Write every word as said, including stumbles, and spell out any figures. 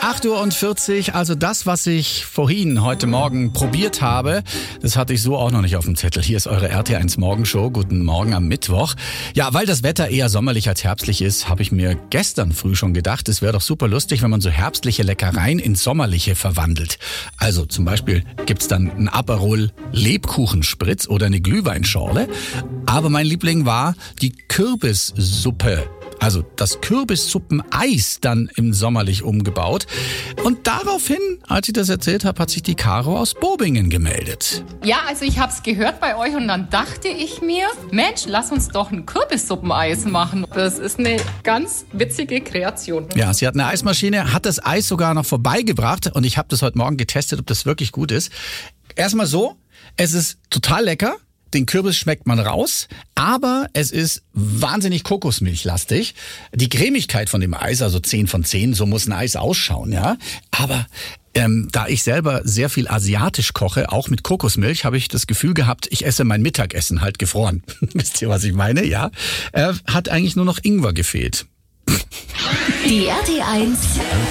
acht Uhr vierzig, also das, was ich vorhin heute Morgen probiert habe, das hatte ich so auch noch nicht auf dem Zettel. Hier ist eure R T eins Morgenshow. Guten Morgen am Mittwoch. Ja, weil das Wetter eher sommerlich als herbstlich ist, habe ich mir gestern früh schon gedacht, es wäre doch super lustig, wenn man so herbstliche Leckereien in sommerliche verwandelt. Also zum Beispiel gibt's dann ein Aperol Lebkuchenspritz oder eine Glühweinschorle. Aber mein Liebling war die Kürbissuppe. Also das Kürbissuppeneis dann im Sommerlich umgebaut. Und daraufhin, als ich das erzählt habe, hat sich die Caro aus Bobingen gemeldet. Ja, also ich habe es gehört bei euch und dann dachte ich mir, Mensch, lass uns doch ein Kürbissuppeneis machen. Das ist eine ganz witzige Kreation. Ja, sie hat eine Eismaschine, hat das Eis sogar noch vorbeigebracht und ich habe das heute Morgen getestet, ob das wirklich gut ist. Erstmal so, es ist total lecker. Den Kürbis schmeckt man raus, aber es ist wahnsinnig kokosmilchlastig. Die Cremigkeit von dem Eis, also zehn von zehn, so muss ein Eis ausschauen, ja. Aber ähm, da ich selber sehr viel asiatisch koche, auch mit Kokosmilch, habe ich das Gefühl gehabt, ich esse mein Mittagessen halt gefroren. Wisst ihr, was ich meine? Ja. Äh, hat eigentlich nur noch Ingwer gefehlt. Die R T eins